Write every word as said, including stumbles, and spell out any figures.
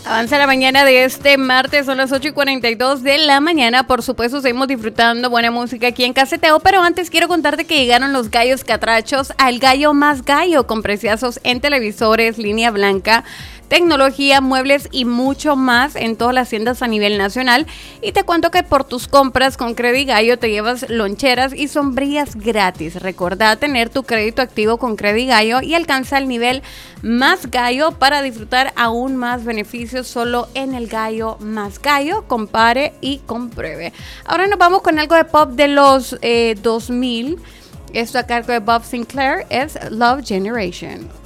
Avanza la mañana de este martes, son las ocho y cuarenta y dos de la mañana. Por supuesto, seguimos disfrutando buena música aquí en Caseteo, pero antes quiero contarte que llegaron los gallos catrachos al Gallo Más Gallo, con preciazos en televisores, línea blanca, tecnología, muebles y mucho más en todas las tiendas a nivel nacional. Y te cuento que por tus compras con Credigallo te llevas loncheras y sombrillas gratis. Recordá tener tu crédito activo con Credigallo y alcanza el nivel Más Gallo para disfrutar aún más beneficios solo en el Gallo Más Gallo. Compare y compruebe. Ahora nos vamos con algo de pop de los eh, dos mil. Esto a cargo de Bob Sinclair es Love Generation.